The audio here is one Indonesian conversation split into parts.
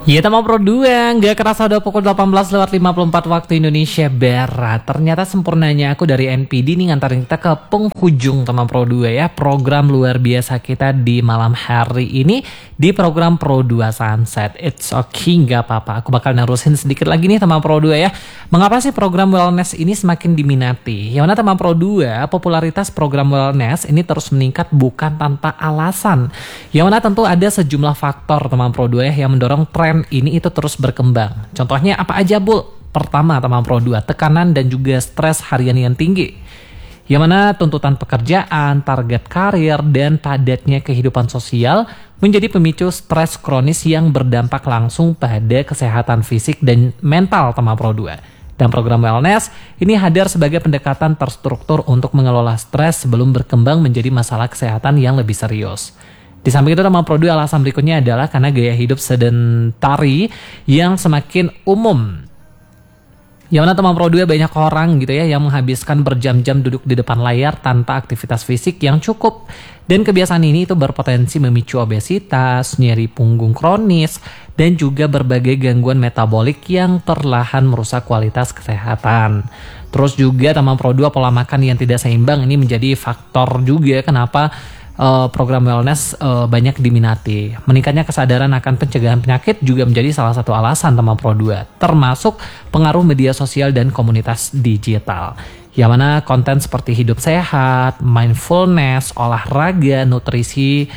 Ya teman Pro 2, nggak kerasa udah pukul 18:54 waktu Indonesia Barat. Ternyata sempurnanya aku dari NPD nih ngantarin kita ke penghujung teman Pro 2 ya. Program luar biasa kita di malam hari ini di program Pro 2 Sunset. It's okay, nggak apa-apa. Aku bakal nerusin sedikit lagi nih teman Pro 2 ya. Mengapa sih program wellness ini semakin diminati? Yang mana teman Pro 2, popularitas program wellness ini terus meningkat bukan tanpa alasan. Yang mana tentu ada sejumlah faktor teman Pro 2 ya yang mendorong tren ini itu terus berkembang. Contohnya apa aja, Bu? Pertama, teman Pro 2, tekanan dan juga stres harian yang tinggi. Yang mana tuntutan pekerjaan, target karir, dan padatnya kehidupan sosial menjadi pemicu stres kronis yang berdampak langsung pada kesehatan fisik dan mental teman Pro 2. Dan program wellness ini hadir sebagai pendekatan terstruktur untuk mengelola stres sebelum berkembang menjadi masalah kesehatan yang lebih serius. Di samping itu teman Pro 2, alasan berikutnya adalah karena gaya hidup sedentari yang semakin umum. Yang mana teman Pro 2 banyak orang gitu ya yang menghabiskan berjam-jam duduk di depan layar tanpa aktivitas fisik yang cukup. Dan kebiasaan ini itu berpotensi memicu obesitas, nyeri punggung kronis, dan juga berbagai gangguan metabolik yang perlahan merusak kualitas kesehatan. Terus juga teman Pro 2, pola makan yang tidak seimbang ini menjadi faktor juga kenapa program wellness banyak diminati. Meningkatnya kesadaran akan pencegahan penyakit juga menjadi salah satu alasan teman Pro 2, termasuk pengaruh media sosial dan komunitas digital. Yang mana konten seperti hidup sehat, mindfulness, olahraga, nutrisi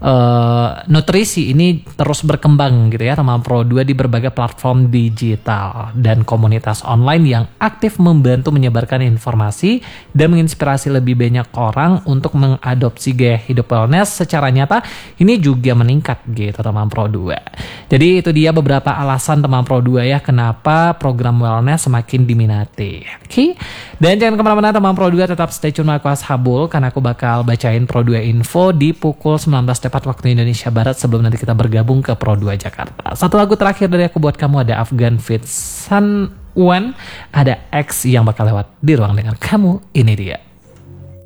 ini terus berkembang gitu ya teman Pro 2 di berbagai platform digital dan komunitas online yang aktif membantu menyebarkan informasi dan menginspirasi lebih banyak orang untuk mengadopsi gaya hidup wellness secara nyata. Ini juga meningkat gitu teman Pro 2. Jadi itu dia beberapa alasan teman Pro 2 ya kenapa program wellness semakin diminati. Oke? Dan jangan kemana-mana teman Pro 2, tetap stay tune sama aku Ashabul karena aku bakal bacain Pro 2 info di pukul 19 tepat waktu Indonesia Barat sebelum nanti kita bergabung ke Pro 2 Jakarta. Satu lagu terakhir dari aku buat kamu, ada Afgan Fit Sun One, ada X yang bakal lewat di ruang dengan kamu. Ini dia.